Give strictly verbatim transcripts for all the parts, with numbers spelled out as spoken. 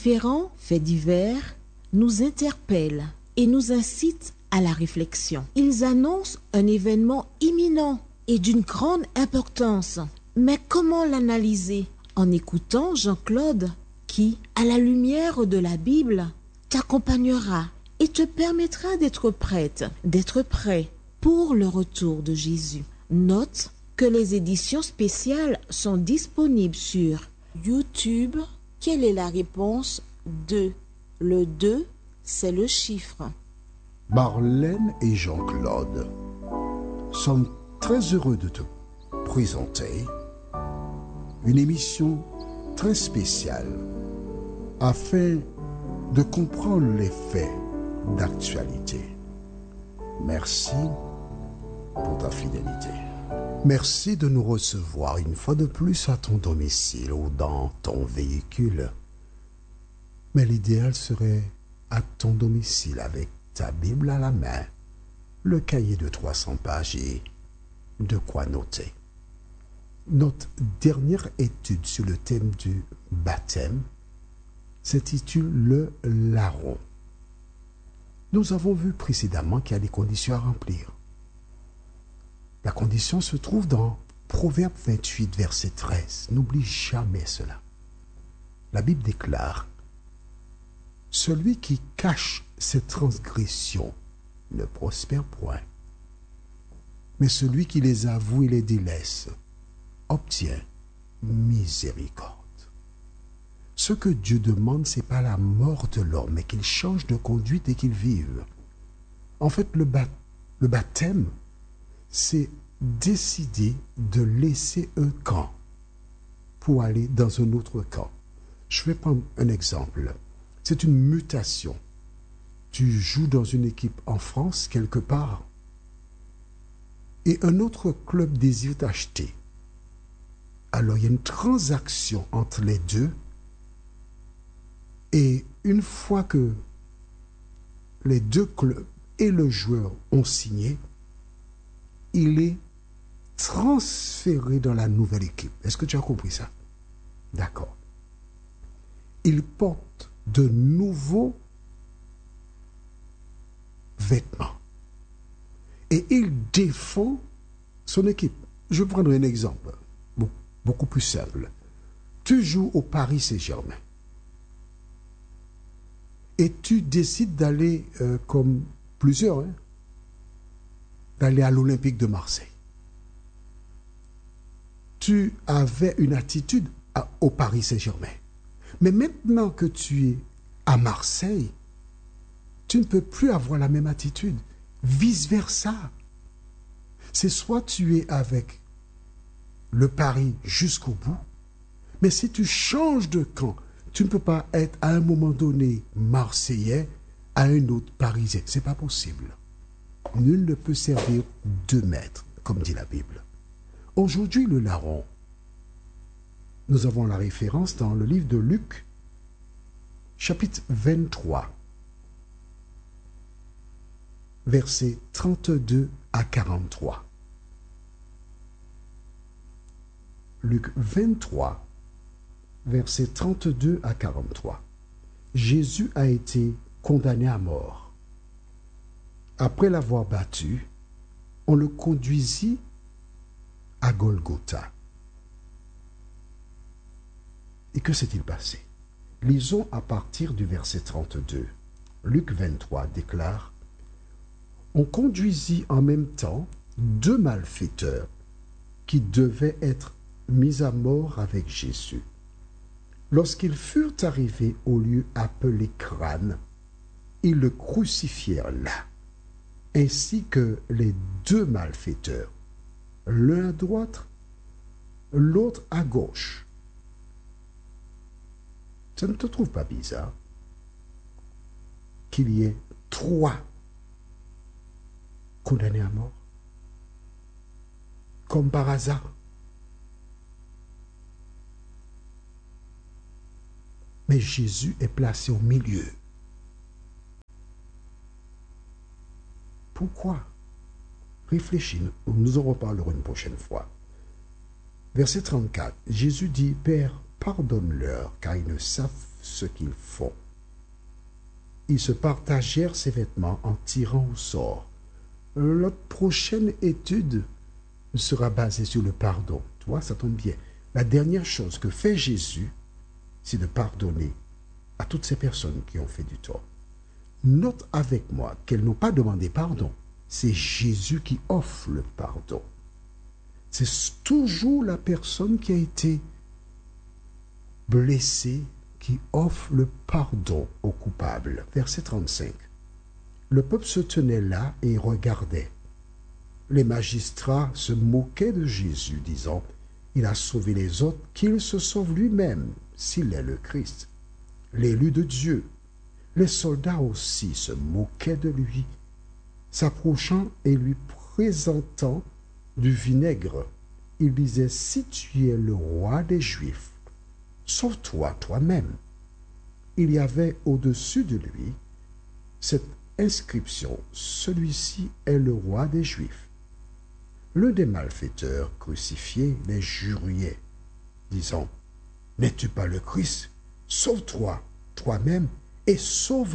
différents faits divers nous interpellent et nous incitent à la réflexion. Ils annoncent un événement imminent et d'une grande importance. Mais comment l'analyser? En écoutant Jean-Claude qui, à la lumière de la Bible, t'accompagnera et te permettra d'être prête, d'être prêt pour le retour de Jésus. Note que les éditions spéciales sont disponibles sur YouTube. Quelle est la réponse? deux. Le deux, c'est le chiffre. Marlène et Jean-Claude sommes très heureux de te présenter une émission très spéciale afin de comprendre les faits d'actualité. Merci pour ta fidélité. Merci de nous recevoir une fois de plus à ton domicile ou dans ton véhicule. Mais l'idéal serait à ton domicile avec ta Bible à la main, le cahier de trois cents pages et de quoi noter. Notre dernière étude sur le thème du baptême s'intitule le larron. Nous avons vu précédemment qu'il y a des conditions à remplir. La condition se trouve dans Proverbe vingt-huit, verset treize. N'oublie jamais cela. La Bible déclare: celui qui cache ses transgressions ne prospère point, mais celui qui les avoue et les délaisse obtient miséricorde. Ce que Dieu demande, ce n'est pas la mort de l'homme, mais qu'il change de conduite et qu'il vive. En fait, le, bat, le baptême, c'est décider de laisser un camp pour aller dans un autre camp. Je vais prendre un exemple. C'est une mutation. Tu joues dans une équipe en France, quelque part, et un autre club désire t'acheter. Alors, il y a une transaction entre les deux, et une fois que les deux clubs et le joueur ont signé, il est transféré dans la nouvelle équipe. Est-ce que tu as compris ça? D'accord. Il porte de nouveaux vêtements et il défend son équipe. Je vais prendre un exemple beaucoup plus simple. Tu joues au Paris Saint-Germain et tu décides d'aller, euh, comme plusieurs, hein, d'aller à l'Olympique de Marseille. Tu avais une attitude à, au Paris Saint-Germain. Mais maintenant que tu es à Marseille, tu ne peux plus avoir la même attitude. Vice-versa. C'est soit tu es avec le Paris jusqu'au bout, mais si tu changes de camp, tu ne peux pas être à un moment donné Marseillais, à un autre Parisien. Ce n'est pas possible. Nul ne peut servir deux maîtres, comme dit la Bible. Aujourd'hui, le larron, nous avons la référence dans le livre de Luc, chapitre vingt-trois, versets trente-deux à quarante-trois. Luc vingt-trois, versets trente-deux à quarante-trois. Jésus a été condamné à mort. Après l'avoir battu, on le conduisit à Golgotha. Et que s'est-il passé? Lisons à partir du verset trente-deux. Luc vingt-trois déclare: on conduisit en même temps deux malfaiteurs qui devaient être mis à mort avec Jésus. Lorsqu'ils furent arrivés au lieu appelé Crâne, ils le crucifièrent là, ainsi que les deux malfaiteurs, l'un à droite, l'autre à gauche. Ça ne te trouve pas bizarre qu'il y ait trois condamnés à mort? Comme par hasard. Mais Jésus est placé au milieu. Pourquoi? Réfléchis, nous en reparlerons une prochaine fois. Verset trente-quatre, Jésus dit: Père, pardonne-leur, car ils ne savent ce qu'ils font. » Ils se partagèrent ses vêtements en tirant au sort. Notre prochaine étude sera basée sur le pardon. Tu vois, ça tombe bien. La dernière chose que fait Jésus, c'est de pardonner à toutes ces personnes qui ont fait du tort. Note avec moi qu'elles n'ont pas demandé pardon. C'est Jésus qui offre le pardon. C'est toujours la personne qui a été blessée qui offre le pardon aux coupables. Verset trente-cinq. Le peuple se tenait là et regardait. Les magistrats se moquaient de Jésus, disant, « Il a sauvé les autres, qu'il se sauve lui-même, s'il est le Christ, l'élu de Dieu. » Les soldats aussi se moquaient de lui, s'approchant et lui présentant du vinaigre. Il disait, « Si tu es le roi des Juifs, sauve-toi toi-même. » Il y avait au-dessus de lui cette inscription, « Celui-ci est le roi des Juifs. » L'un des malfaiteurs crucifiés les juriait, disant, « N'es-tu pas le Christ? Sauve-toi toi-même et sauve-nous. »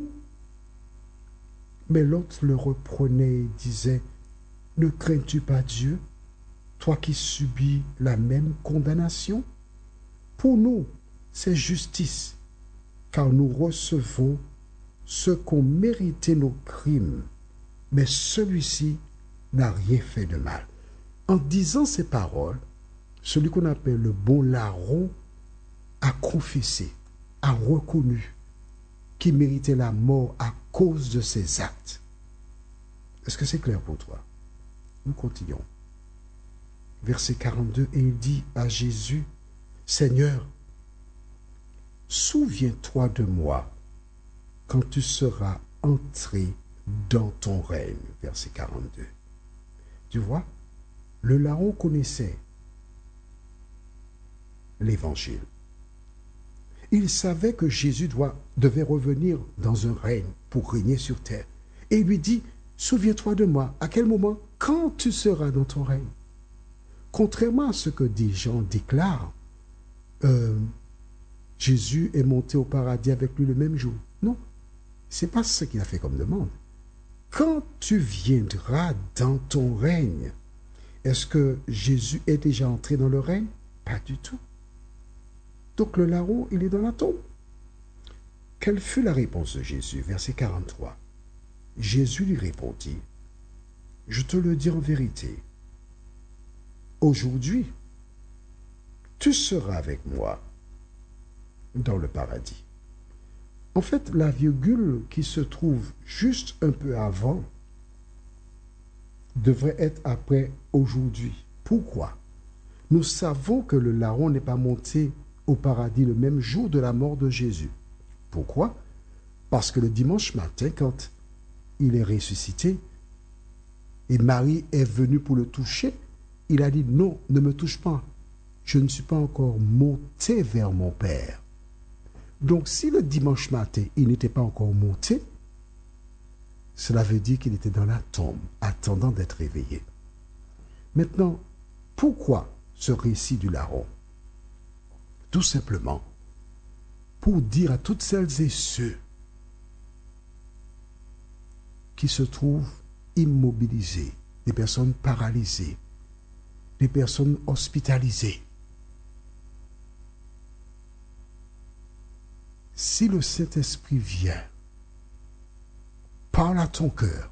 Mais l'autre le reprenait et disait, « Ne crains-tu pas Dieu, toi qui subis la même condamnation? Pour nous, c'est justice, car nous recevons ce qu'ont mérité nos crimes, mais celui-ci n'a rien fait de mal. » En disant ces paroles, celui qu'on appelle le bon larron a confessé, a reconnu qu'il méritait la mort à cause de ses actes. Est-ce que c'est clair pour toi? Nous continuons. Verset quarante-deux, et il dit à Jésus, « Seigneur, souviens-toi de moi quand tu seras entré dans ton règne. » Verset quarante-deux. Tu vois, le larron connaissait l'évangile. Il savait que Jésus doit, devait revenir dans un règne pour régner sur terre. Et il lui dit, « Souviens-toi de moi. » À quel moment? Quand tu seras dans ton règne. Contrairement à ce que des gens déclarent, euh, Jésus est monté au paradis avec lui le même jour. Non, ce n'est pas ce qu'il a fait comme demande. Quand tu viendras dans ton règne, est-ce que Jésus est déjà entré dans le règne? Pas du tout. Donc le larron, il est dans la tombe. Quelle fut la réponse de Jésus? Verset quarante-trois. Jésus lui répondit, « Je te le dis en vérité, aujourd'hui, tu seras avec moi dans le paradis. » En fait, la virgule qui se trouve juste un peu avant devrait être après aujourd'hui. Pourquoi? Nous savons que le larron n'est pas monté au paradis le même jour de la mort de Jésus. Pourquoi? Parce que le dimanche matin, quand il est ressuscité, et Marie est venue pour le toucher, il a dit, « Non, ne me touche pas. Je ne suis pas encore monté vers mon Père. » Donc, si le dimanche matin, il n'était pas encore monté, cela veut dire qu'il était dans la tombe, attendant d'être réveillé. Maintenant, pourquoi ce récit du larron? Tout simplement pour dire à toutes celles et ceux qui se trouvent immobilisés, des personnes paralysées, des personnes hospitalisées, si le Saint-Esprit vient, parle à ton cœur,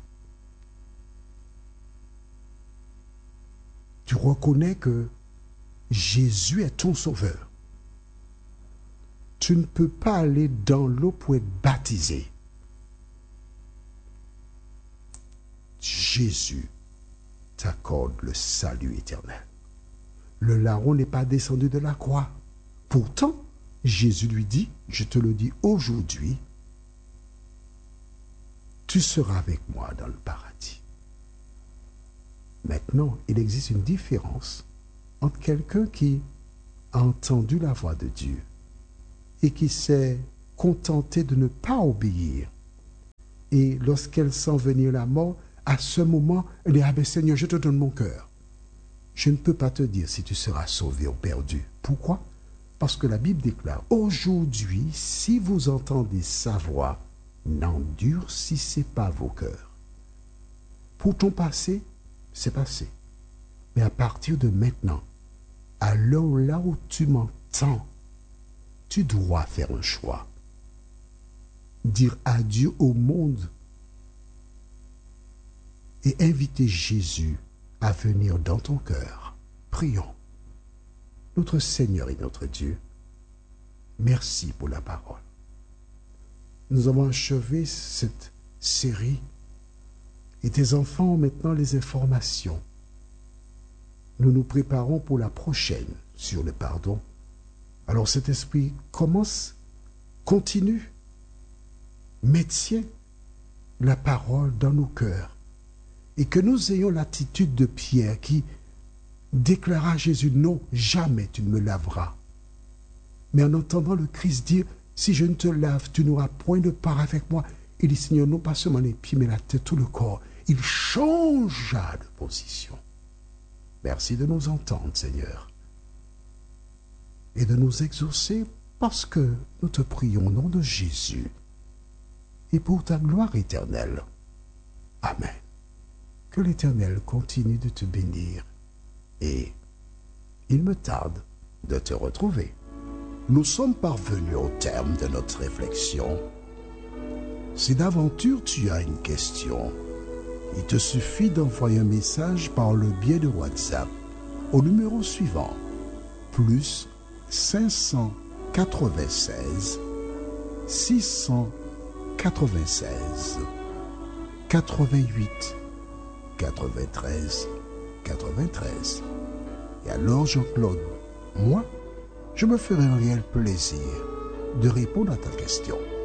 tu reconnais que Jésus est ton sauveur. Tu ne peux pas aller dans l'eau pour être baptisé. Jésus t'accorde le salut éternel. Le larron n'est pas descendu de la croix. Pourtant, Jésus lui dit, je te le dis aujourd'hui, tu seras avec moi dans le paradis. Maintenant, il existe une différence entre quelqu'un qui a entendu la voix de Dieu et qui s'est contenté de ne pas obéir. Et lorsqu'elle sent venir la mort, à ce moment, elle dit, ah ben Seigneur, je te donne mon cœur. Je ne peux pas te dire si tu seras sauvé ou perdu. Pourquoi? Parce que la Bible déclare, aujourd'hui, si vous entendez sa voix, n'endurcissez pas vos cœurs. Pour ton passé, c'est passé. Mais à partir de maintenant, à l'heure là où tu m'entends, tu dois faire un choix. Dire adieu au monde et inviter Jésus à venir dans ton cœur. Prions. Notre Seigneur et notre Dieu, merci pour la parole. Nous avons achevé cette série et tes enfants ont maintenant les informations. Nous nous préparons pour la prochaine sur le pardon. Alors cet esprit commence, continue, maintient la parole dans nos cœurs et que nous ayons l'attitude de Pierre qui déclara à Jésus, non, jamais tu ne me laveras. Mais en entendant le Christ dire, si je ne te lave, tu n'auras point de part avec moi. Il dit, Seigneur, non pas seulement les pieds, mais la tête, tout le corps. Il changea de position. Merci de nous entendre, Seigneur, et de nous exaucer parce que nous te prions au nom de Jésus et pour ta gloire éternelle. Amen. Que l'Éternel continue de te bénir et il me tarde de te retrouver. Nous sommes parvenus au terme de notre réflexion. Si d'aventure tu as une question, il te suffit d'envoyer un message par le biais de WhatsApp au numéro suivant, plus cinq cent quatre-vingt-seize, six cent quatre-vingt-seize, quatre-vingt-huit, quatre-vingt-treize, quatre-vingt-treize. Et alors, Jean-Claude, moi, je me ferai un réel plaisir de répondre à ta question.